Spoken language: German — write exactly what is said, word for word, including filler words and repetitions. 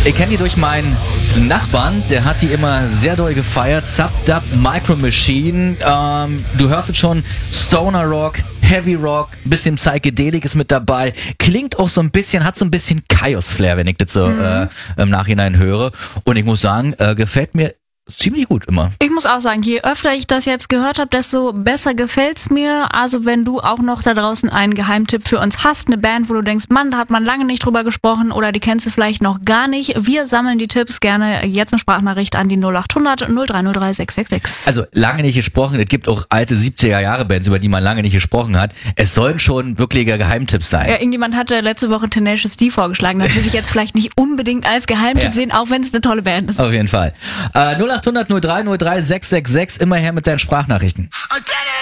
Ich kenne die durch meinen Nachbarn, der hat die immer sehr doll gefeiert. Sub-Dub, Micro Machine, ähm, du hörst es schon, Stoner Rock, Heavy Rock, bisschen Psychedelik ist mit dabei. Klingt auch so ein bisschen, hat so ein bisschen Chaos-Flair, wenn ich das so mhm. äh, im Nachhinein höre. Und ich muss sagen, äh, gefällt mir ziemlich gut immer. Ich muss auch sagen, je öfter ich das jetzt gehört habe, desto besser gefällt's mir. Also wenn du auch noch da draußen einen Geheimtipp für uns hast, eine Band, wo du denkst, Mann, da hat man lange nicht drüber gesprochen oder die kennst du vielleicht noch gar nicht. Wir sammeln die Tipps gerne jetzt eine Sprachnachricht an die null acht hundert null drei null drei sechs sechs sechs. Also lange nicht gesprochen, es gibt auch alte siebziger-Jahre-Bands, über die man lange nicht gesprochen hat. Es sollen schon wirkliche Geheimtipps sein. Ja, irgendjemand hatte letzte Woche Tenacious D vorgeschlagen. Das würde ich jetzt vielleicht nicht unbedingt als Geheimtipp ja. sehen, auch wenn es eine tolle Band ist. Auf jeden Fall. Äh, null acht hundert null drei null drei sechs sechs sechs, immer her mit deinen Sprachnachrichten.